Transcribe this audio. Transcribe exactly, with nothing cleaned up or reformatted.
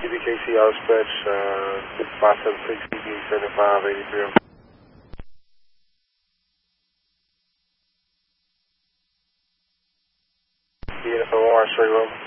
T B K C Audispatch, uh, five seven six C B seventy-five eighty-three. B N F O R, straight room.